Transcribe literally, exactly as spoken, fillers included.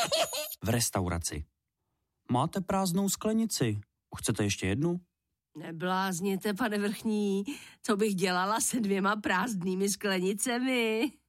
V restauraci. Máte prázdnou sklenici. Chcete ještě jednu? Neblázněte, pane Vrchní, co bych dělala se dvěma prázdnými sklenicemi?